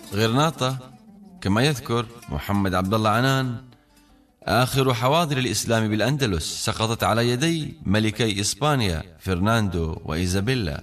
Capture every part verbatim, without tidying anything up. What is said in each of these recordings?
غرناطة كما يذكر محمد عبد الله عنان آخر حواضر الإسلام بالأندلس سقطت على يدي ملكي إسبانيا فرناندو وإيزابيلا،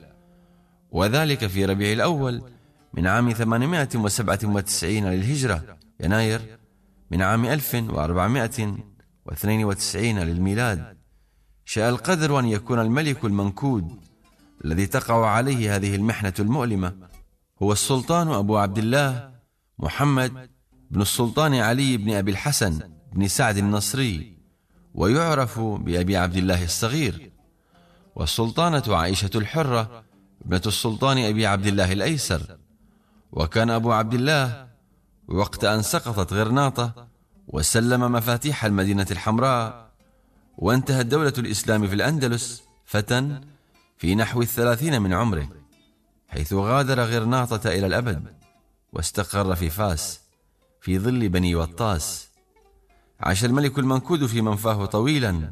وذلك في ربيع الأول من عام ثمانمائة وسبعة وتسعين للهجرة، يناير من عام ألف وأربعمائة واثنين وتسعين للميلاد. شاء القدر أن يكون الملك المنكود الذي تقع عليه هذه المحنة المؤلمة هو السلطان أبو عبد الله محمد بن السلطان علي بن أبي الحسن بن سعد النصري، ويعرف بأبي عبد الله الصغير، والسلطانة عائشة الحرة ابنة السلطان أبي عبد الله الأيسر. وكان أبو عبد الله وقت أن سقطت غرناطة وسلم مفاتيح المدينة الحمراء وانتهت دولة الإسلام في الأندلس فتى في نحو الثلاثين من عمره، حيث غادر غرناطة إلى الأبد واستقر في فاس في ظل بني وطاس. عاش الملك المنكود في منفاه طويلا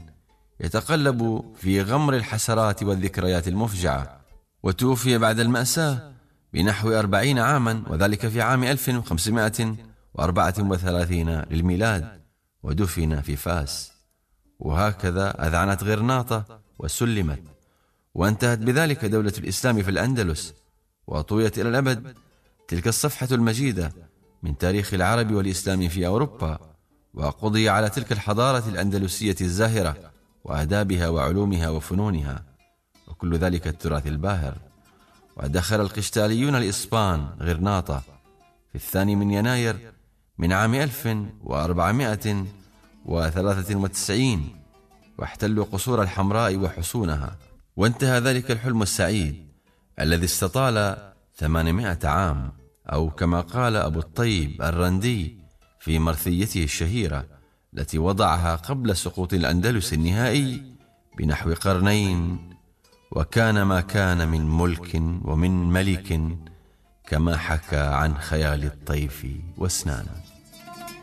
يتقلب في غمر الحسرات والذكريات المفجعة، وتوفي بعد المأساة بنحو أربعين عاما، وذلك في عام ألف وخمسمائة وأربعة وثلاثين للميلاد، ودفن في فاس. وهكذا أذعنت غرناطة وسلمت، وانتهت بذلك دولة الإسلام في الأندلس، وطويت إلى الأبد تلك الصفحة المجيدة من تاريخ العرب والإسلام في أوروبا، وقضي على تلك الحضارة الأندلسية الزاهرة وآدابها وعلومها وفنونها وكل ذلك التراث الباهر. ودخل القشتاليون الإسبان غرناطة في الثاني من يناير من عام ألف وأربعمائة وثلاثة وتسعين، واحتلوا قصور الحمراء وحصونها، وانتهى ذلك الحلم السعيد الذي استطال ثمانمائة عام، أو كما قال أبو الطيب الرندي في مرثيته الشهيرة التي وضعها قبل سقوط الأندلس النهائي بنحو قرنين: وكان ما كان من ملك ومن ملك كما حكى عن خيال الطيف واسنانا.